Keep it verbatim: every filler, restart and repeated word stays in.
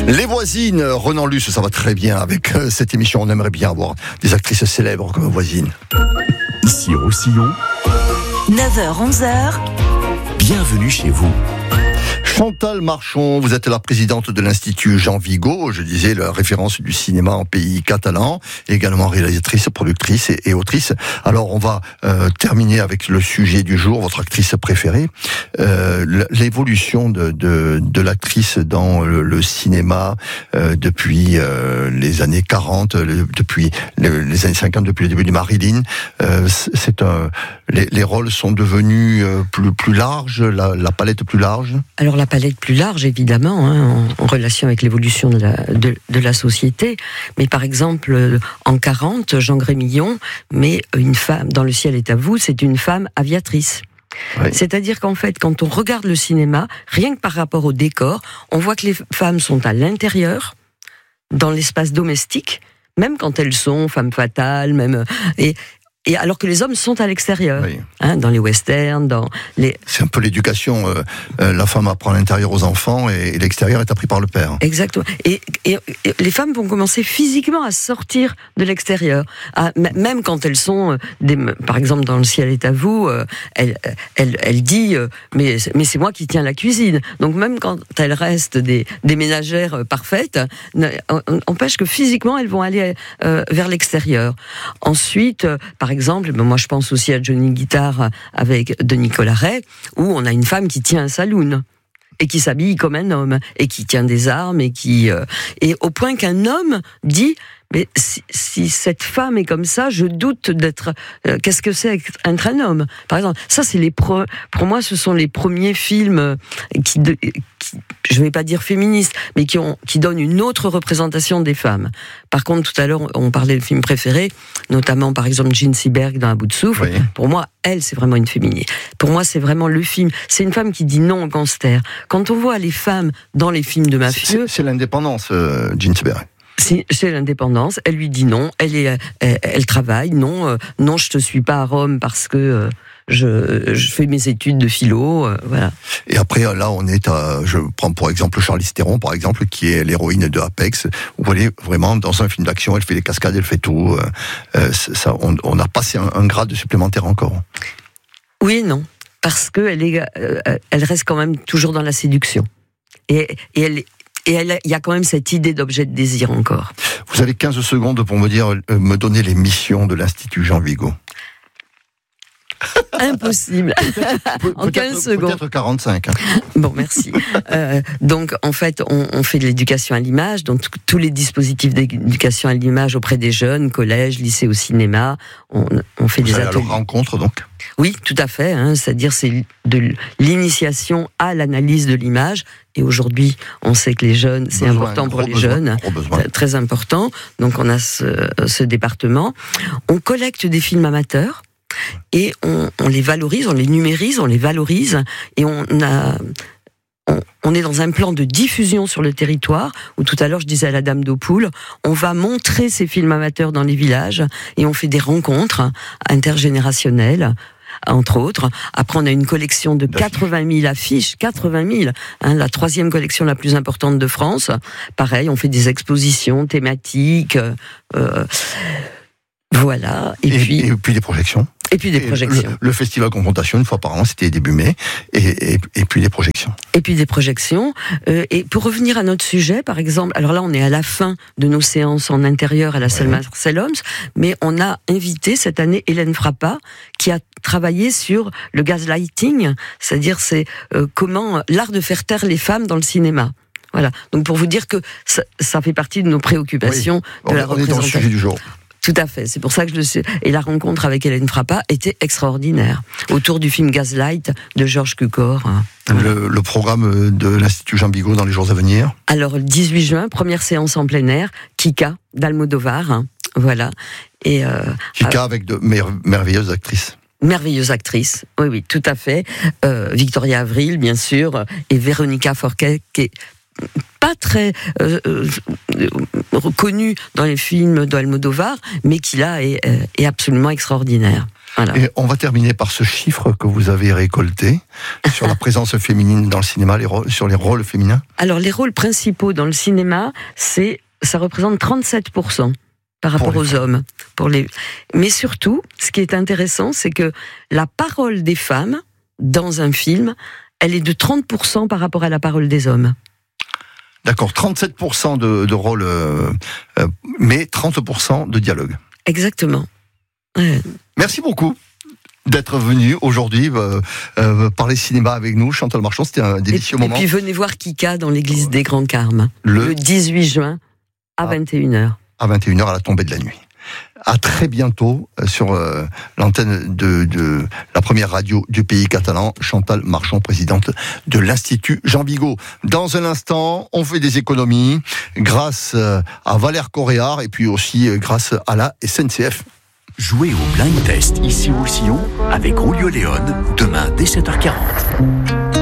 Les voisines, Renan Luce, ça va très bien avec euh, cette émission. On aimerait bien avoir des actrices célèbres comme voisines. Ici Roussillon, neuf heures onze heures. Bienvenue chez vous. Chantal Marchon, vous êtes la présidente de l'Institut Jean Vigo, je disais la référence du cinéma en pays catalan, également réalisatrice, productrice et, et autrice. Alors on va euh, terminer avec le sujet du jour, votre actrice préférée, euh, l'évolution de, de, de l'actrice dans le, le cinéma euh, depuis euh, les années quarante, le, depuis le, les années cinquante, depuis le début du Marilyn. Euh, c'est un, les, les rôles sont devenus euh, plus, plus larges, la, la palette plus large. Alors la palette plus large, évidemment, hein, en, en relation avec l'évolution de la, de, de la société. Mais par exemple, en quarante, Jean Grémillon met une femme, dans Le ciel est à vous, c'est une femme aviatrice. Oui. C'est-à-dire qu'en fait, quand on regarde le cinéma, rien que par rapport au décor, on voit que les femmes sont à l'intérieur, dans l'espace domestique, même quand elles sont femmes fatales, même... Et, Et alors que les hommes sont à l'extérieur, oui. hein, dans les westerns, dans les... C'est un peu l'éducation. Euh, euh, la femme apprend à l'intérieur aux enfants et, et l'extérieur est appris par le père. Exactement. Et, et, et les femmes vont commencer physiquement à sortir de l'extérieur. À, même quand elles sont, des, par exemple, dans Le ciel est à vous, euh, elle, elle, elle dit euh, mais, mais c'est moi qui tiens la cuisine. Donc même quand elles restent des, des ménagères parfaites, empêche que physiquement elles vont aller euh, vers l'extérieur. Ensuite, euh, par exemple, moi je pense aussi à Johnny Guitar avec de Nicolas Ray, où on a une femme qui tient un saloon et qui s'habille comme un homme et qui tient des armes et qui euh, et au point qu'un homme dit mais si, si cette femme est comme ça, je doute d'être. Euh, qu'est-ce que c'est être un homme, par exemple. Ça, c'est les pro, pour moi, ce sont les premiers films qui, de, qui je ne vais pas dire féministes, mais qui ont qui donnent une autre représentation des femmes. Par contre, tout à l'heure, on parlait de films préférés, notamment par exemple Jean Seberg dans À bout de souffle. Oui. Pour moi, elle, c'est vraiment une féministe. Pour moi, c'est vraiment le film. C'est une femme qui dit non au gangster. Quand on voit les femmes dans les films de mafieux, c'est, c'est l'indépendance, euh, Jean Seberg. C'est, c'est l'indépendance. Elle lui dit non. Elle est, elle, elle travaille. Non, euh, non, je te suis pas à Rome parce que euh, je, je fais mes études de philo. Euh, voilà. Et après, là, on est à, je prends pour exemple Charlize Theron, par exemple, qui est l'héroïne de Apex. Vous voyez, vraiment, dans un film d'action, elle fait des cascades, elle fait tout. Euh, ça, on, on a passé un, un grade supplémentaire encore. Oui et non, parce que elle est, euh, elle reste quand même toujours dans la séduction. Et, et elle Et il y a quand même cette idée d'objet de désir encore. Vous avez quinze secondes pour me dire, euh, me donner les missions de l'Institut Jean Vigo. Impossible. Peut-être, en quinze secondes. Peut-être quarante-cinq. Hein. Bon, merci. euh, donc, en fait, on, on fait de l'éducation à l'image, donc t- tous les dispositifs d'éducation à l'image auprès des jeunes, collège, lycée, au cinéma. On, on fait Vous des allez ateliers. à leur rencontre, donc. Oui, tout à fait. Hein, c'est-à-dire, c'est de l'initiation à l'analyse de l'image. Et aujourd'hui, on sait que les jeunes, c'est besoin, important pour les besoin, jeunes, c'est très important. Donc, on a ce, ce département. On collecte des films amateurs. Et on, on les valorise, on les numérise, on les valorise, et on a, on, on est dans un plan de diffusion sur le territoire, où tout à l'heure je disais à la Dame d'Aupoul, on va montrer ces films amateurs dans les villages, et on fait des rencontres intergénérationnelles, entre autres. Après, on a une collection de quatre-vingt mille affiches, quatre-vingt mille, hein, la troisième collection la plus importante de France. Pareil, on fait des expositions thématiques, euh, voilà. Et, et, puis, et puis des projections. Et puis des et projections. Le, le festival Confrontation, une fois par an, c'était début mai, et, et, et puis des projections. Et puis des projections. Euh, et pour revenir à notre sujet, par exemple, alors là, on est à la fin de nos séances en intérieur à la salle ouais. Marcel Holmes, mais on a invité cette année Hélène Frappa, qui a travaillé sur le gaslighting, c'est-à-dire c'est euh, comment l'art de faire taire les femmes dans le cinéma. Voilà. Donc pour vous dire que ça, ça fait partie de nos préoccupations oui. de on, la on représentation. est dans le sujet du jour. Tout à fait, c'est pour ça que je le sais. Et la rencontre avec Hélène Frappa était extraordinaire, autour du film Gaslight de Georges Cukor. Voilà. Le, le programme de l'Institut Jean Vigo dans les jours à venir. Alors, le dix-huit juin, première séance en plein air, Kika, d'Almodovar, voilà. Et, euh, Kika euh, avec de mer- merveilleuses actrices. Merveilleuse actrice, oui, oui, tout à fait. Euh, Victoria Avril, bien sûr, et Véronica Forquet, qui est pas très euh, euh, reconnue dans les films d'Almodovar, mais qui là est, est absolument extraordinaire. Voilà. Et on va terminer par ce chiffre que vous avez récolté sur la présence féminine dans le cinéma, les rôles, sur les rôles féminins. Alors, les rôles principaux dans le cinéma, c'est, ça représente trente-sept pour cent par rapport aux hommes. Pour les... Mais surtout, ce qui est intéressant, c'est que la parole des femmes dans un film, elle est de trente pour cent par rapport à la parole des hommes. D'accord, trente-sept pour cent de, de rôles, euh, euh, mais trente pour cent de dialogue. Exactement. Ouais. Merci beaucoup d'être venu aujourd'hui euh, euh, parler cinéma avec nous, Chantal Marchand. C'était un délicieux et, moment. Et puis venez voir Kika dans l'église des Grands Carmes, le, le dix-huit juin à vingt et une heures. À vingt et une heures à la tombée de la nuit. À très bientôt sur euh, l'antenne de, de la première radio du pays catalan, Chantal Marchand, présidente de l'Institut Jean Vigo. Dans un instant, on fait des économies grâce à Valère Coréard et puis aussi grâce à la S N C F. Jouez au blind test ici au Roussillon avec Julio Léon demain dès sept heures quarante.